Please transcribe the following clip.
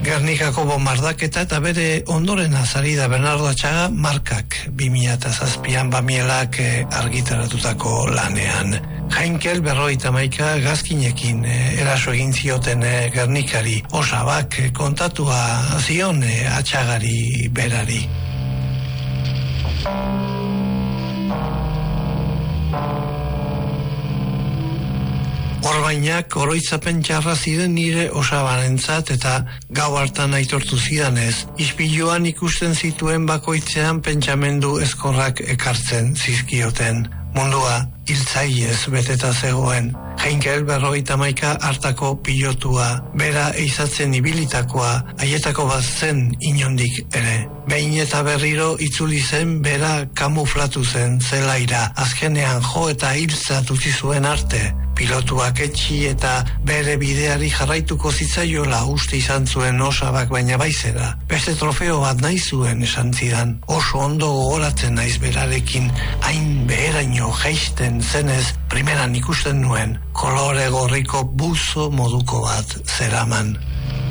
Gernikako bombardaketa eta bere ondoren azari da Bernardo Atxaga markak 2007an Bamielak argitaratutako lanean. Heinkel 51 gazkinekin eraso egin zioten Gernikari. Osabak kontatua zion Atxagari berari. Orbainak oroitzapen txarra ziren nire Osabarentzat eta gau hartan aitortu zidanez, ispiluan ikusten zituen bakoitzean pentsamendu ezkorrak ekartzen zizkioten. Mundua hiltzaiez beteta zegoen. Heinkel 51 hartako pilotua, bera eizatzen ibilitakoa, haietako bat zen inondik ere. Behin eta berriro itzuli zen, bera kamuflatu zen zelaira, azkenean jo eta hiltzat utzi zuen arte. Pilotuak etxi eta bere bideari jarraituko zitzaiola uste izan zuen Osabak, baina baizera. Beste trofeo bat nahi zuen esan zidan. Oso ondo gogoratzen naiz berarekin, hain beheraino jaisten zenez, primeran ikusten nuen, kolore gorriko buzo moduko bat zeraman.